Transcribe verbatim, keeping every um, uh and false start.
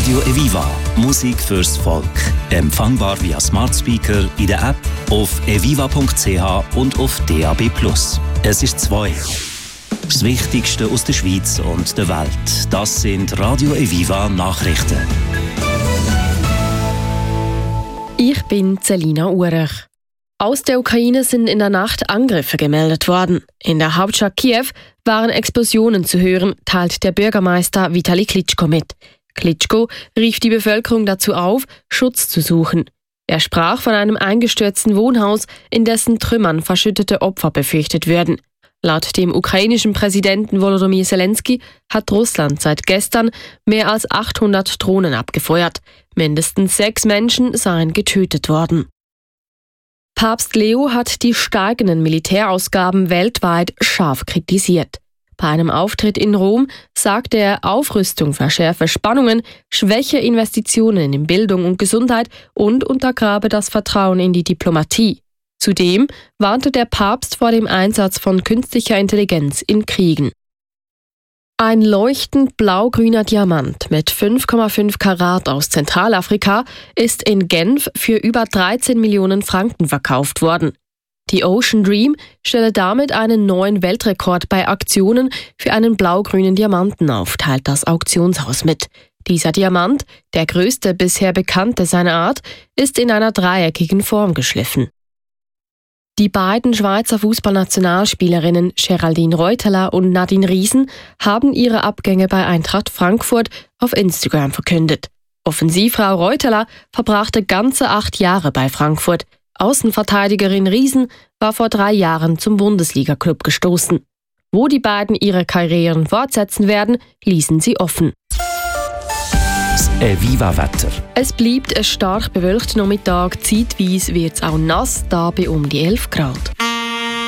Radio Eviva. Musik fürs Volk. Empfangbar via Smart Speaker in der App, auf eviva punkt c h und auf D A B plus. Es ist zwei. Das Wichtigste aus der Schweiz und der Welt. Das sind Radio Eviva Nachrichten. Ich bin Celina Urech. Aus der Ukraine sind in der Nacht Angriffe gemeldet worden. In der Hauptstadt Kiew waren Explosionen zu hören, teilt der Bürgermeister Vitali Klitschko mit. Klitschko rief die Bevölkerung dazu auf, Schutz zu suchen. Er sprach von einem eingestürzten Wohnhaus, in dessen Trümmern verschüttete Opfer befürchtet werden. Laut dem ukrainischen Präsidenten Volodymyr Zelensky hat Russland seit gestern mehr als achthundert Drohnen abgefeuert. Mindestens sechs Menschen seien getötet worden. Papst Leo hat die steigenden Militärausgaben weltweit scharf kritisiert. Bei einem Auftritt in Rom sagte er, Aufrüstung verschärfe Spannungen, schwäche Investitionen in Bildung und Gesundheit und untergrabe das Vertrauen in die Diplomatie. Zudem warnte der Papst vor dem Einsatz von künstlicher Intelligenz in Kriegen. Ein leuchtend blaugrüner Diamant mit fünf Komma fünf Karat aus Zentralafrika ist in Genf für über dreizehn Millionen Franken verkauft worden. Die Ocean Dream stelle damit einen neuen Weltrekord bei Auktionen für einen blaugrünen Diamanten auf, teilt das Auktionshaus mit. Dieser Diamant, der größte bisher bekannte seiner Art, ist in einer dreieckigen Form geschliffen. Die beiden Schweizer Fußballnationalspielerinnen Geraldine Reuteler und Nadine Riesen haben ihre Abgänge bei Eintracht Frankfurt auf Instagram verkündet. Offensivfrau Reuteler verbrachte ganze acht Jahre bei Frankfurt. Außenverteidigerin Riesen war vor drei Jahren zum Bundesliga-Club gestoßen. Wo die beiden ihre Karrieren fortsetzen werden, ließen sie offen. Das Eviva-Wetter. Es bleibt ein stark bewölkter Nachmittag, zeitweise wird es auch nass, da bei um die elf Grad.